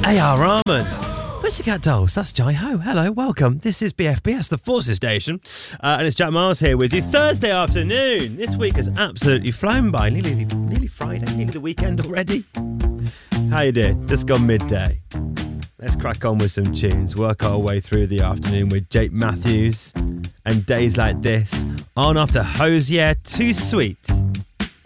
A.R. Rahman. Pussycat Dolls, that's Jai Ho. Hello, welcome. This is BFBS, the Forces Station. And it's Jack Miles here with you. Thursday afternoon. This week has absolutely flown by. Nearly Friday, nearly the weekend already. How you doing? Just gone midday. Let's crack on with some tunes. Work our way through the afternoon with Jake Matthews and Days Like This. On after Hosier, Too Sweet.